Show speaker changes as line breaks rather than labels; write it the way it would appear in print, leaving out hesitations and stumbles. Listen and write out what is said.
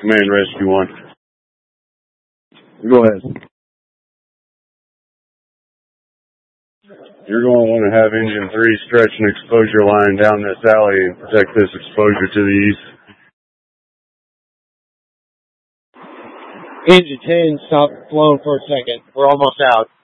Command Rescue 1.
Go ahead.
You're going to want to have Engine 3 stretch an exposure line down this alley and protect this exposure to the east.
Engine 10, stop flowing for a second. We're almost out.